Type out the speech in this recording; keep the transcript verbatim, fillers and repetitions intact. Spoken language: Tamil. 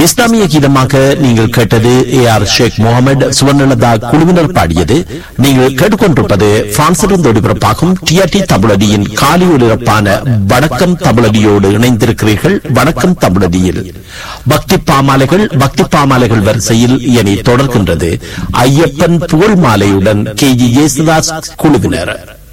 இஸ்லாமிய கீதமாக நீங்கள் கேட்டது ஏ ஆர் ஷேக் முகமது சுவர்ணலதா குழுவினர் பாடியது. நீங்கள் கேட்டுக்கொண்டிருப்பது பிரான்சிலிருந்து ஒளிபரப்பாகும் டிஆர்டி தமிழடியின் காலி ஒலிபரப்பான வணக்கம் தமிழடியோடு இணைந்திருக்கிறீர்கள். வணக்கம் தமிழடியில் பக்தி பாமாலைகள் பக்தி பாமாலைகள் வரிசையில் இனி தொடர்கின்றது ஐயப்பன் புகழ் மாலையுடன் கே ஜி யேசுதாஸ் குழுவினர்.